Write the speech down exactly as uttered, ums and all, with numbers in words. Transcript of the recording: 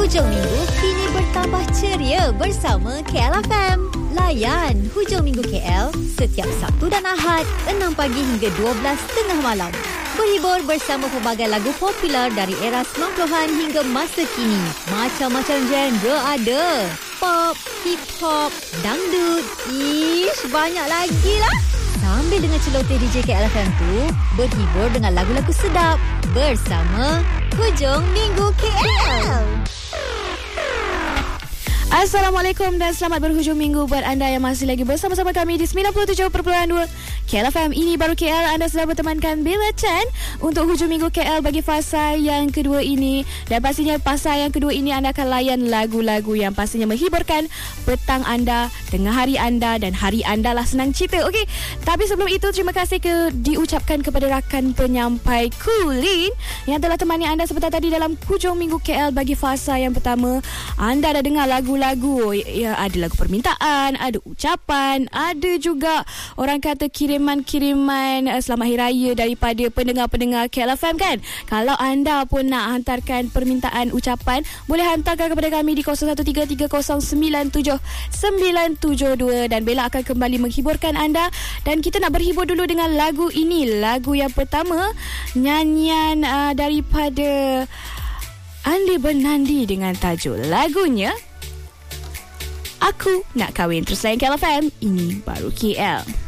Hujung minggu kini bertambah ceria bersama K L F M. Layan Hujung Minggu K L setiap Sabtu dan Ahad enam pagi hingga dua belas tengah malam. Berhibur bersama pelbagai lagu popular dari era sembilan puluhan hingga masa kini. Macam-macam genre ada. Pop, hip hop, dangdut, ish, banyak lagi lah. Sambil dengan celoteh D J K L F M tu, berhibur dengan lagu-lagu sedap bersama Hujung Minggu K L. Assalamualaikum dan selamat berhujung minggu buat anda yang masih lagi bersama-sama kami di sembilan puluh tujuh perpuluhan dua K L F M. Ini baru K L. Anda sudah bertemankan Bella Chan untuk hujung minggu K L bagi fasa yang kedua ini. Dan pastinya fasa yang kedua ini anda akan layan lagu-lagu yang pastinya menghiburkan petang anda, tengah hari anda dan hari anda lah, senang cerita. Okey, tapi sebelum itu terima kasih ke diucapkan kepada rakan penyampai Kulin yang telah temani anda sebentar tadi dalam hujung minggu K L bagi fasa yang pertama. Anda dah dengar lagu lagu ya, ada lagu permintaan, ada ucapan, ada juga orang kata kiriman-kiriman uh, selamat hari raya daripada pendengar-pendengar K L F M kan. Kalau anda pun nak hantarkan permintaan ucapan, boleh hantarkan kepada kami di kosong satu tiga tiga kosong sembilan tujuh sembilan tujuh dua dan Bella akan kembali menghiburkan anda. Dan kita nak berhibur dulu dengan lagu ini. Lagu yang pertama, nyanyian uh, daripada Andi Bernandi dengan tajuk lagunya Aku Nak Kahwin. Terus layan K L F M. Ini baru K L.